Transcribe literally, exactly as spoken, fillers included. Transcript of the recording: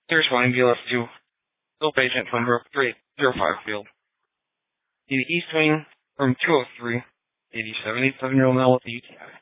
Here's flying V L S two. Still patient from Rook three zero five field. To the east wing from two oh three, eighty-seven, eighty-seven year old male with the U T I.